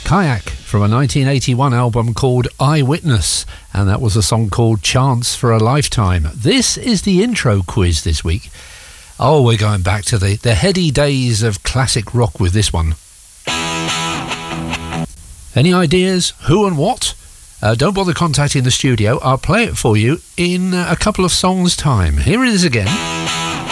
Kayak from a 1981 album called Eyewitness, and that was a song called Chance for a Lifetime. This is the intro quiz this week. Oh, we're going back to the heady days of classic rock with this one. Any ideas? Who and what? Don't bother contacting the studio. I'll play it for you in a couple of songs' time. Here it is again.